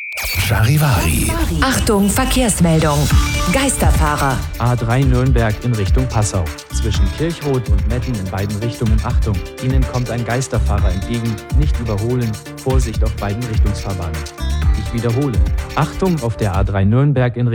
Charivari. Achtung, Verkehrsmeldung. Geisterfahrer. A3 Nürnberg in Richtung Passau. Zwischen Kirchroth und Metten in beiden Richtungen Achtung. Ihnen kommt ein Geisterfahrer entgegen. Nicht überholen. Vorsicht auf beiden Richtungsfahrbahnen. Ich wiederhole. Achtung auf der A3 Nürnberg in